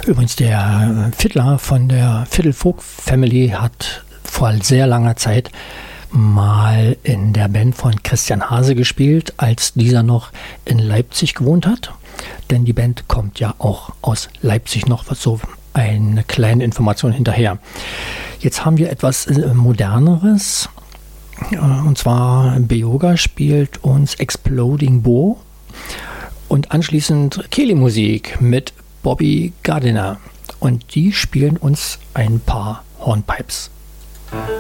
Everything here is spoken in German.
Übrigens, der Fiddler von der Fiddle Folk Family hat vor sehr langer Zeit mal in der Band von Christian Hase gespielt, als dieser noch in Leipzig gewohnt hat. Denn die Band kommt ja auch aus Leipzig noch, so eine kleine Information hinterher. Jetzt haben wir etwas Moderneres. Und zwar Beyoga spielt uns Exploding Bo und anschließend Keli-Musik mit Bobby Gardiner. Und die spielen uns ein paar Hornpipes.